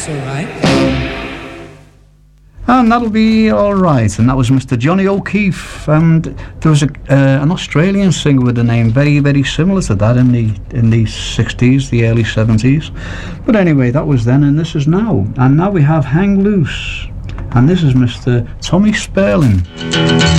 That's all right. And that'll be all right. And that was Mr. Johnny O'Keefe. And there was an Australian singer with a name very, very similar to that in the 60s, the early 70s. But anyway, that was then, and this is now. And now we have Hang Loose. And this is Mr. Tommy Sperling.